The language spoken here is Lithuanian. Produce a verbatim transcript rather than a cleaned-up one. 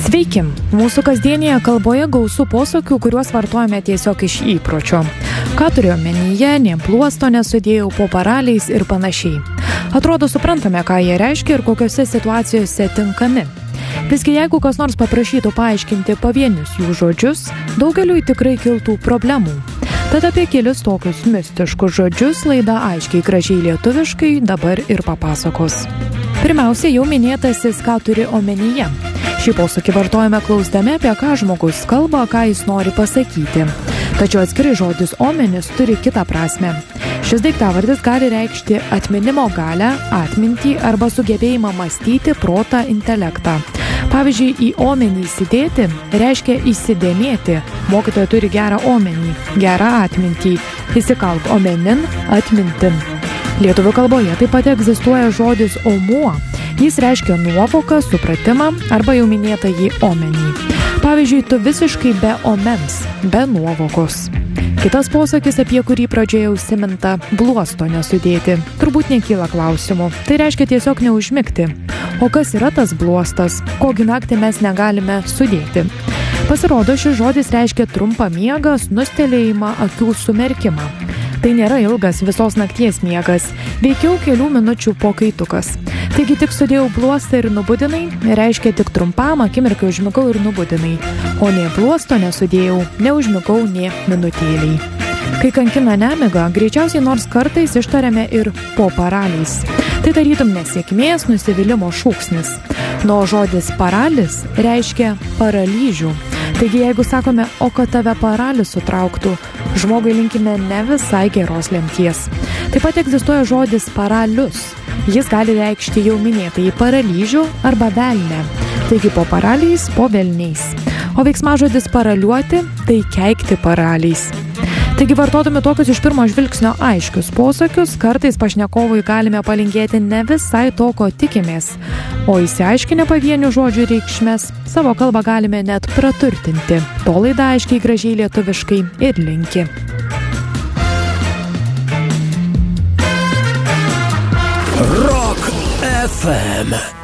Sveiki! Mūsų kasdienėje kalboje gausu posakių, kuriuos vartojame tiesiog iš įpročio. Ką turiu omenyje, nė pluosto nesudėjau po paraliais ir panašiai. Atrodo, suprantame, ką jie reiškia ir kokiose situacijose tinkami. Visgi jeigu kas nors paprašytų paaiškinti pavienius jų žodžius, daugeliui tikrai kiltų problemų. Tad apie kelius tokius mistiškus žodžius laida aiškiai gražiai lietuviškai dabar ir papasakos. Pirmiausia, jau minėtasis, ką turi omenyje. Šį posakį vartojame klausdami, apie ką žmogus kalba, ką jis nori pasakyti. Tačiau atskirai žodis omenis turi kitą prasmę. Šis daiktavardis gali reikšti atminimo galią, atmintį arba sugebėjimą mąstyti, protą, intelektą. Pavyzdžiui, į omenį įsidėti reiškia įsidėmėti. Mokytoja turi gerą omenį, gerą atmintį. Įsikalk omenin, atmintin. Lietuvių kalboje taip pat egzistuoja žodis omuo. Jis reiškia nuovoką, supratimą arba jau minėtą jį omenį. Pavyzdžiui, tu visiškai be omens, be nuovokos. Kitas posakis, apie kurį pradžioje užsiminta, bluosto nesudėti. Turbūt nekyla klausimų. Tai reiškia tiesiog neužmigti. O kas yra tas bluostas? Kogi naktį mes negalime sudėti? Pasirodo, šis žodis reiškia trumpą miegą, snustelėjimą, akių sumerkimą. Tai nėra ilgas visos nakties miegas, veikiau kelių minučių pokaitukas. Taigi tik sudėjau bluostą ir nubudinai, reiškia tik trumpam akimirkai užmigau ir nubudinai. O nė bluosto nesudėjau, neužmigau nė minutėliai. Kai kankina nemiga, greičiausiai nors kartais ištariame ir po paraliais. Tai tarytum nesėkmės, nusivylimo šūksnis. Nuo žodis paralis reiškia paralyžių. Taigi jeigu sakome, o kad tave paralis sutrauktų, žmogui linkime ne visai geros lemties. Taip pat egzistuoja žodis paralius. Jis gali reikšti jau minėtąjį paralyžių arba velnę. Taigi po paraliais, po velniais. O veiksmažodis paraliuoti – tai keikti paraliais. Taigi vartodami tokius iš pirmo žvilgsnio aiškius posakius, kartais pašnekovui galime palinkėti ne visai to, ko tikimės. O įsiaiškinę pavienių žodžių reikšmes, savo kalbą galime net praturtinti. To laida aiškiai gražiai lietuviškai ir linki. Rock F M